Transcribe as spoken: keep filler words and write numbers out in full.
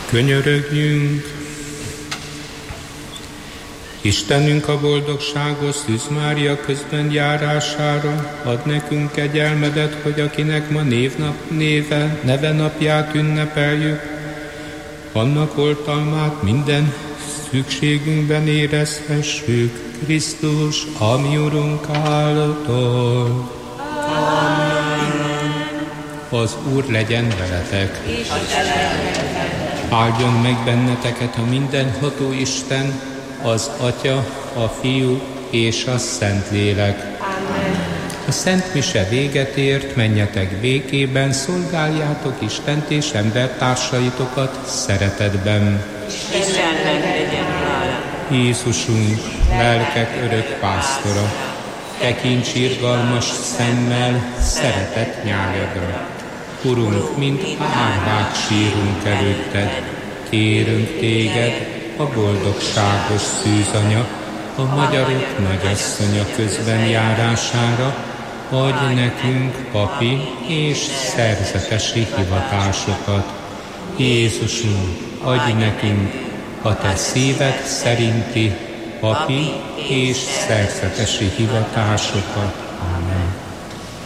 Könyörögjünk! Istenünk, a boldogságos Szűz Mária közben járására ad nekünk kegyelmedet, hogy akinek ma névnap, néve, neve napját ünnepeljük, annak oltalmát minden szükségünkben érezhessük Krisztus, a mi Urunk által. Az Úr legyen veletek. Áldjon meg benneteket a mindenható Isten, az Atya, a Fiú és a Szentlélek. Amen. A Szent Mise véget ért, menjetek békében, szolgáljátok Istent és embertársaitokat szeretetben. Istennek legyen hála. Jézusunk, lelkek örök pásztora, tekints irgalmas szemmel szeretett nyájadra. Urunk, mint árvák sírunk előtted, kérünk téged, a boldogságos szűzanya, a magyarok nagyasszonya közben járására, adj nekünk papi és szerzetesi hivatásokat. Jézusunk, adj nekünk a te szíved szerinti papi és szerzetesi hivatásokat. Amen.